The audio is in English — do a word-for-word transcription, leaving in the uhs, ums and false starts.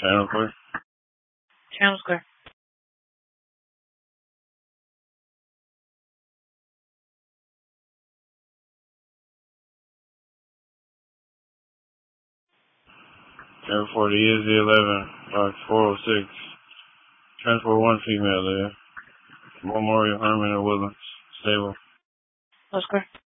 Channel clear. Channel's clear. Channel forty is the eleven, box four oh six. Transport one female there. Memorial Herman and Woodlands. Stable. That's clear.